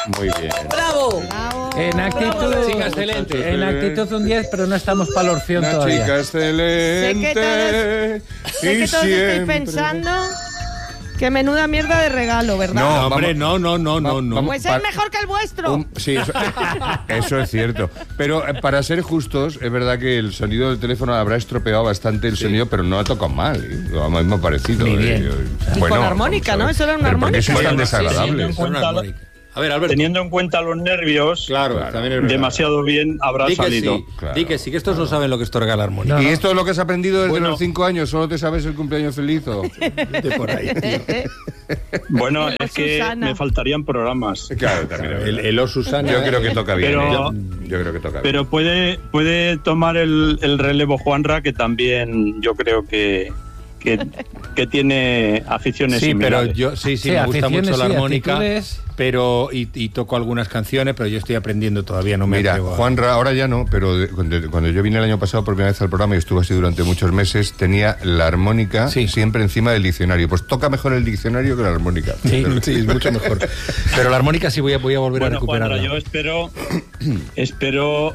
Muy bien. ¡Bravo! En actitud, Chica excelente. en actitud un 10, pero no estamos para el orción Una todavía. chica excelente. Sé que todos estáis pensando que menuda mierda de regalo, ¿verdad? No, Hombre, vamos- no. Pues es mejor que el vuestro. Sí, eso es cierto. Pero para ser justos, es verdad que el sonido del teléfono habrá estropeado bastante el sonido, pero no ha tocado mal. A mí me ha parecido. Ni bien. Y con armónica, vamos a ver. ¿no? Eso era una ¿Pero por qué armónica. sois tan Bueno, desagradables? sí, sí. A ver, Alberto. Teniendo en cuenta los nervios, Claro, también es verdad. demasiado bien habrá Di que salido. sí, Claro. di que sí, que estos no saben lo que es tocar la armónica. No. ¿Y esto es lo que has aprendido desde Bueno. los 5 años? ¿Solo te sabes el cumpleaños feliz o...? De por ahí, tío. Bueno, Como es que Susana. me faltarían programas. Claro, también. El O Susana. Yo creo que toca bien. Pero- Yo creo que toca bien. Pero puede tomar el relevo Juanra, que también yo creo que tiene aficiones Sí, pero similares. yo sí, Sí, me gusta aficiones, mucho la sí, armónica, actitudes. pero y toco algunas canciones, pero yo estoy aprendiendo todavía, no me Mira, atrevo a- Juanra, ahora ya no, pero cuando yo vine el año pasado por primera vez al programa y estuve así durante muchos meses, tenía la armónica Sí. siempre encima del diccionario. Pues toca mejor el diccionario que la armónica. Sí, sí, es mucho mejor. Pero la armónica sí voy a volver a Bueno, recuperarla. Juanra, yo espero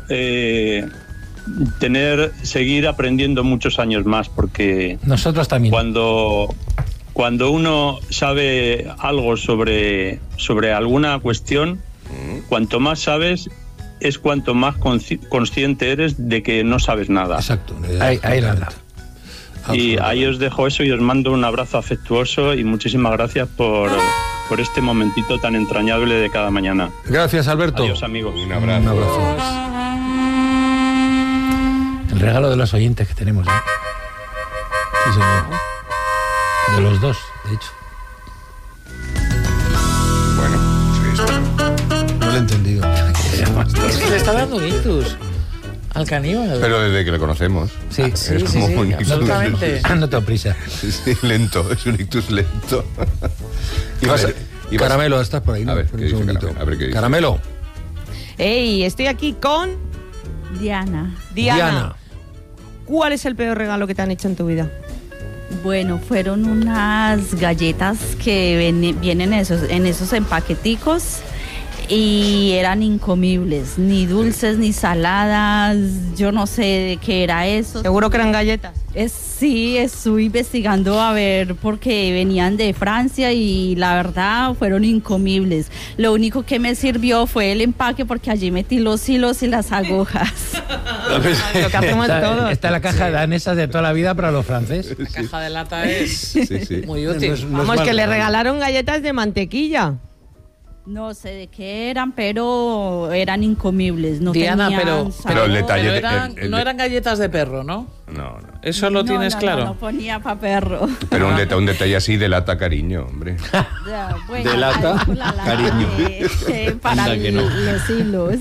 seguir aprendiendo muchos años más, porque Nosotros también. cuando uno sabe algo sobre alguna cuestión, cuanto más sabes, es cuanto más consciente eres de que no sabes nada. Exacto. Ahí la anda. Y ahí os dejo eso y os mando un abrazo afectuoso y muchísimas gracias por este momentito tan entrañable de cada mañana. Gracias, Alberto. Adiós, amigos. Un abrazo. Un abrazo. El regalo de los oyentes que tenemos, ¿eh? Sí, señor. De los dos, de hecho. Bueno, sí, No lo he entendido. Es que le está dando un ictus al caníbal. pero desde que le conocemos. Sí, Sí, es sí, como sí, un ictus. absolutamente. No tengo prisa. Sí, lento, es un ictus lento. Caramelo, estás por ahí, ¿no? A ver, Espera ¿qué un dice segundito. Caramelo? A ver, ¿qué dice? Caramelo. Ey, estoy aquí con Diana. Diana. ¿Cuál es el peor regalo que te han hecho en tu vida? Bueno, fueron unas galletas que vienen en esos empaqueticos y eran incomibles, ni dulces ni saladas, yo no sé de qué era eso. Seguro que eran galletas. Sí, estuve investigando a ver porque venían de Francia y la verdad fueron incomibles. Lo único que me sirvió fue el empaque porque allí metí los hilos y las agujas. Lo que hacemos todos. Está la caja danesa de toda la vida para los franceses. La caja de lata es Sí, sí. muy útil. Vamos, que le regalaron galletas de mantequilla. No sé de qué eran, pero eran incomibles. No Diana, tenían pero Pero el detalle pero no eran galletas de perro, ¿no? No, no. Eso lo tienes claro. No ponía pa' perro. Pero un detalle así delata cariño, hombre. Ya, bueno, Delata algo la cariño. para Anda que no. los hilos.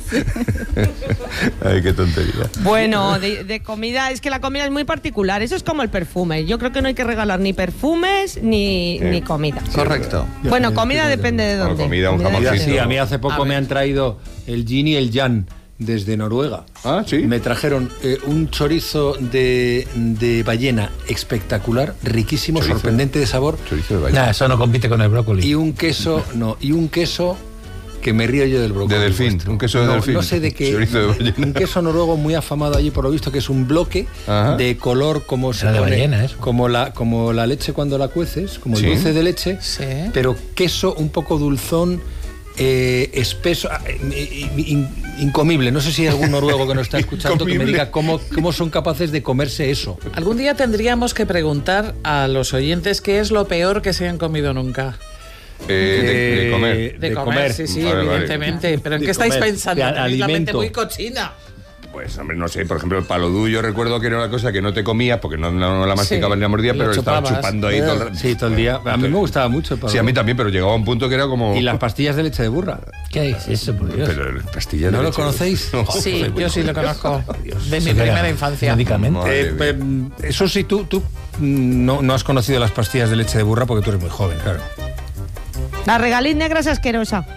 Ay, qué tontería. Bueno, de comida, es que la comida es muy particular. Eso es como el perfume. Yo creo que no hay que regalar ni perfumes ni comida. Correcto. Bueno, comida depende de Bueno, dónde. comida, un Depende de jamoncito. Sí, dónde. a mí hace poco me han traído el Gin y el Jan desde Noruega. Ah, sí. Me trajeron un chorizo de ballena espectacular, riquísimo, Chorizo. sorprendente de sabor, Chorizo de valle. Nah, eso no compite con el brócoli. y un queso que me río yo del brócoli. De delfín, vuestro. un queso de No, delfín. No sé de qué. Chorizo de ballena. Un queso noruego muy afamado allí por lo visto, que es un bloque Ajá. de color como se Era de pone, ballena, eso. como la leche cuando la cueces, como Sí. el dulce de leche, Sí. pero queso un poco dulzón, espeso, incomible. No sé si hay algún noruego que nos está escuchando que me Incomible. diga cómo son capaces de comerse eso. Algún día tendríamos que preguntar a los oyentes qué es lo peor que se han comido nunca. De comer. De comer, sí, sí, Vale, vale. evidentemente. ¿Pero en De qué estáis comer, pensando? de Tenéis la mente alimento. muy cochina. Pues, hombre, no sé, por ejemplo, el palodú, yo recuerdo que era una cosa que no te comías porque no la masticabas Sí, ni la mordías, lo pero estaba chupabas. chupando ahí todo el rato. Sí, todo el día. A mí me gustaba mucho. Sí, a mí también, pero llegaba a un punto que era como... Y las pastillas de leche de burra. ¿Qué es eso, por Dios? Pero pastillas ¿No de lo leche. conocéis? No. Sí, yo sí lo conozco. De mi Eso era primera infancia. Medicamento. Madre mía. Eso sí, tú no has conocido las pastillas de leche de burra porque tú eres muy joven, claro. La regaliz negra es asquerosa.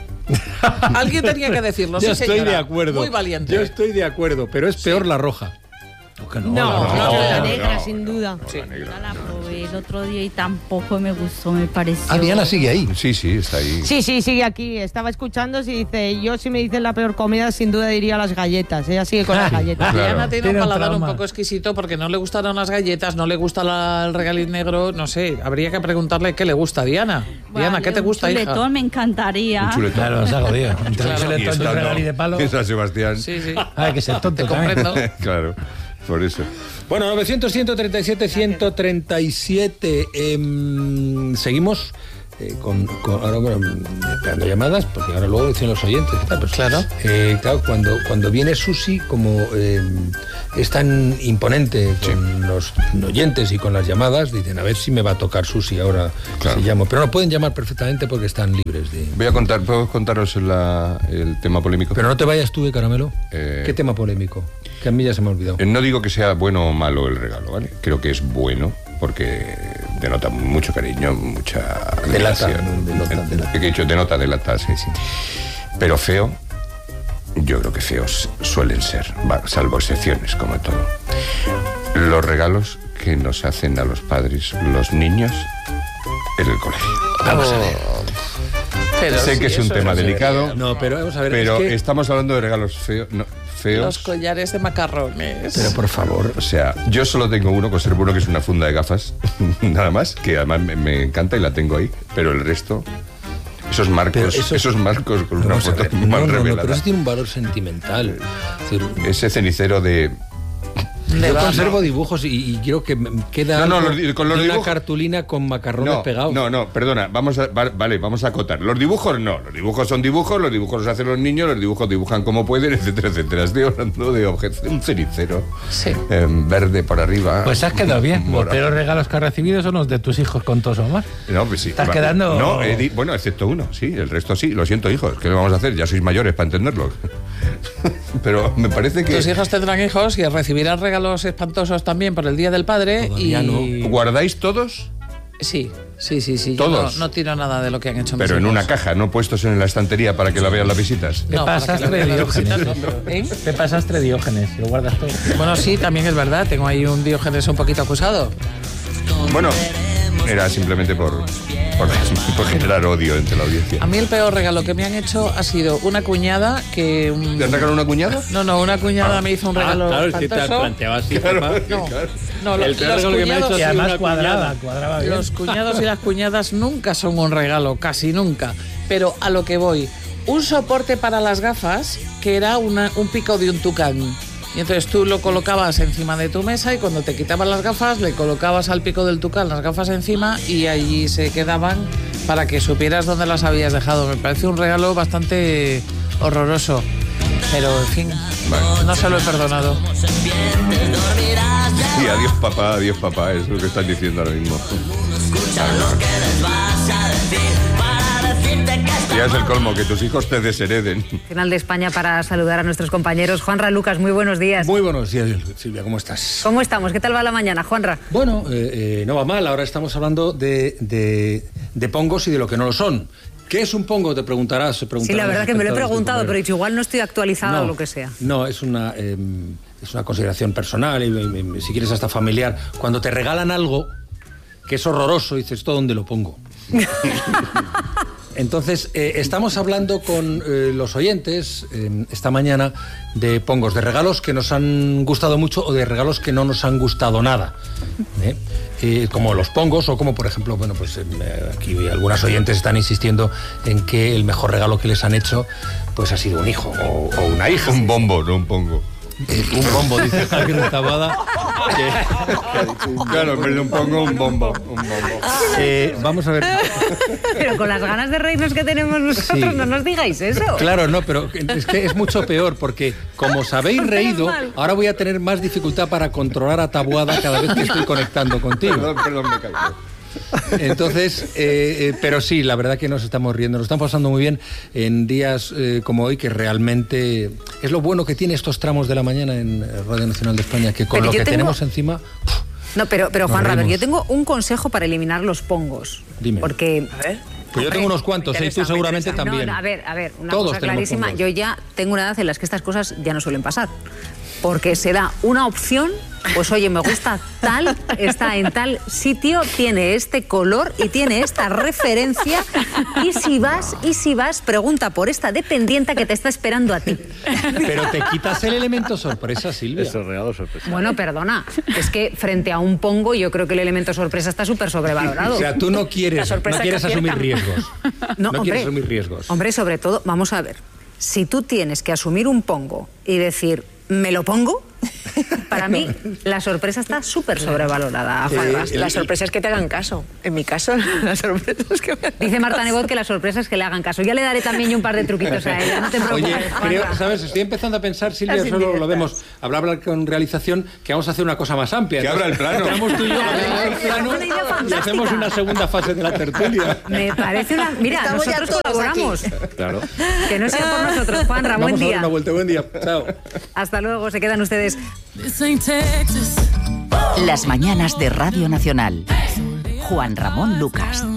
Alguien tenía que decirlo. Yo sí, estoy señora. de acuerdo. Muy valiente. Yo estoy de acuerdo, pero es peor la roja. No, la negra, sin duda. Yo la probé el otro día y tampoco me gustó, me pareció. Ah, Diana sigue ahí. Sí, está ahí. Sí, sigue aquí. Estaba escuchando y dice, yo si me dicen la peor comida, sin duda diría las galletas. Ella sigue con las galletas. Claro. Diana tiene un Tiene un paladar un trauma. poco exquisito porque no le gustaron las galletas, no le gusta el regaliz negro, no sé, habría que preguntarle qué le gusta a Diana. Diana, ¿qué te gusta, un hija? chuletón me encantaría. Un chuletón. Claro, se ha jodido. Entre Claro. el chuletón y un estando regalí de palo. en San Sebastián. Sí, sí. Hay que ser tonto Te también. comprendo. Claro, por eso. Bueno, 900-137-137. Seguimos ahora, bueno, esperando llamadas, porque ahora luego dicen los oyentes. Pero, Claro. Claro, cuando viene Susi, como es tan imponente con los oyentes y con las llamadas, dicen, a ver si me va a tocar Susi ahora Claro. si llamo. Pero no pueden llamar perfectamente porque están libres de... ¿Puedo contaros el tema polémico? Pero no te vayas tú, Caramelo. Eh, ¿Qué tema polémico? Que a mí ya se me ha olvidado. No digo que sea bueno o malo el regalo, ¿vale? Creo que es bueno porque denota mucho cariño, mucha Delata, admiración. delata. He dicho delata, sí. Pero feo, yo creo que feos suelen ser, salvo excepciones, como todo. Los regalos que nos hacen a los padres los niños en el colegio. Vamos a ver. Pero Sé sí, que es un eso tema no se delicado, debería. No, pero vamos a ver. pero es que- estamos hablando de regalos feos. Los collares de macarrones. Pero por favor. O sea, yo solo tengo uno, conservo uno que es una funda de gafas, nada más, que además me encanta y la tengo ahí, pero el resto, esos marcos, esos marcos con una Vamos a foto ver, mal no, revelada. pero eso tiene un valor sentimental. Es decir, Ese cenicero de... De yo barro. conservo dibujos y creo que queda No, algo con los de una dibujos- cartulina con macarrones pegados. No, perdona, vamos a acotar. Los dibujos no, los dibujos son dibujos, los dibujos los hacen los niños, los dibujos dibujan como pueden, etcétera, etcétera. Estoy hablando de objetos, de un cenicero Sí. verde por arriba. Pues has quedado bien. Los morado. peores regalos que has recibido son los de tus hijos con todos o más. No, pues sí. Estás quedando- No, bueno, excepto uno, sí, el resto sí. Lo siento, hijos, ¿qué le vamos a hacer? Ya sois mayores para entenderlo. Pero me parece que... Tus hijos tendrán hijos y recibirán regalos espantosos también por el Día del Padre. Todavía y ¿Guardáis todos? Sí. Yo ¿Todos? no tiro nada de lo que han hecho mis Pero en hijos. una caja, no puestos en la estantería para que la vean las visitas. No, para que Pasastre lo vean las Diógenes. visitas, no, pero, ¿eh? Te pasastre Diógenes, lo guardas todo. Bueno, sí, también es verdad. Tengo ahí un Diógenes un poquito acusado. Bueno, era simplemente por generar odio entre la audiencia. A mí el peor regalo que me han hecho ha sido una cuñada que... ¿Te han regalado una cuñada? No, una cuñada me hizo un regalo claro, es que te has espantoso. planteado así. Claro. papá. No, El peor regalo que me ha hecho Y ha sido además una cuadraba cuñada. bien. Los cuñados y las cuñadas nunca son un regalo, casi nunca. Pero a lo que voy, un soporte para las gafas que era un pico de un tucán. Y entonces tú lo colocabas encima de tu mesa y cuando te quitaban las gafas le colocabas al pico del tucán las gafas encima y allí se quedaban para que supieras dónde las habías dejado. Me parece un regalo bastante horroroso. Pero, en fin, no se lo he perdonado. Sí, adiós papá, es lo que están diciendo ahora mismo. Ya es el colmo, que tus hijos te deshereden. Nacional de España para saludar a nuestros compañeros. Juanra Lucas, muy buenos días. Muy buenos días, Silvia, ¿cómo estás? ¿Cómo estamos? ¿Qué tal va la mañana, Juanra? Bueno, no va mal. Ahora estamos hablando de pongos y de lo que no lo son. ¿Qué es un pongo? Te preguntarás. Sí, la verdad que me lo he preguntado, pero igual no estoy actualizada No, o lo que sea. No, es una consideración personal y si quieres hasta familiar. Cuando te regalan algo que es horroroso, dices, ¿esto dónde lo pongo? Entonces, estamos hablando con los oyentes esta mañana de pongos, de regalos que nos han gustado mucho o de regalos que no nos han gustado nada. Como los pongos o como, por ejemplo, bueno, pues aquí algunas oyentes están insistiendo en que el mejor regalo que les han hecho pues ha sido un hijo o una hija. Un bombo, no un pongo. Un bombo, dice Javier Taboada. Claro, en vez de un pongo, un bombo. Vamos a ver. Pero con las ganas de reírnos que tenemos nosotros, Sí. no nos digáis eso. Claro, no, pero es que es mucho peor porque como os habéis reído, mal. ahora voy a tener más dificultad para controlar a Taboada cada vez que estoy conectando contigo. Perdón, me caigo. Entonces, pero sí, la verdad que nos estamos riendo, nos estamos pasando muy bien en días como hoy, que realmente es lo bueno que tiene estos tramos de la mañana en Radio Nacional de España, que con Pero lo yo que tengo- tenemos encima... No, pero Juanra, a ver, reímos. yo tengo un consejo para eliminar los pongos. Dime. Porque... Pues yo tengo unos cuantos, y tú seguramente también. No, a ver, una Todos cosa tenemos clarísima. pongos. Yo ya tengo una edad en la que estas cosas ya no suelen pasar. Porque se da una opción pues oye, me gusta tal, está en tal sitio, tiene este color y tiene esta referencia. Y si vas, pregunta por esta dependienta que te está esperando a ti. Pero te quitas el elemento sorpresa, Silvia. Eso es regalo sorpresa. Bueno, perdona, es que frente a un pongo yo creo que el elemento sorpresa está súper sobrevalorado. O sea, tú no quieres asumir riesgos. No, hombre, quieres asumir riesgos. Hombre, sobre todo, vamos a ver, si tú tienes que asumir un pongo y decir, ¿me lo pongo? Para mí, la sorpresa está súper sobrevalorada. La sorpresa es que te hagan caso. En mi caso, la sorpresa es que me... Dice Marta Nebot que la sorpresa es que le hagan caso. Ya le daré también yo un par de truquitos a ella, no te preocupes. Oye, ¿sabes? Estoy empezando a pensar, Silvia, solo lo vemos, habrá hablar con realización, que vamos a hacer una cosa más amplia. Que abra el plano. Quedamos tú y yo, el plano, y hacemos una segunda fase de la tertulia. Me parece una... Mira, estamos nosotros colaboramos. Claro. Que no sea por nosotros. Juanra, buen Vamos a día. dar una vuelta, buen día. Chao. Hasta luego, se quedan ustedes. Las mañanas de Radio Nacional. Juan Ramón Lucas.